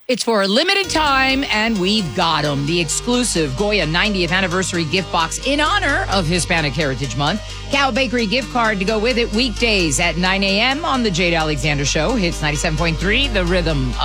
It's for a limited time, and we've got them. The exclusive Goya 90th anniversary gift box in honor of Hispanic Heritage Month. Cow Bakery gift card to go with it weekdays at 9 a.m. on The Jade Alexander Show. Hits 97.3, The Rhythm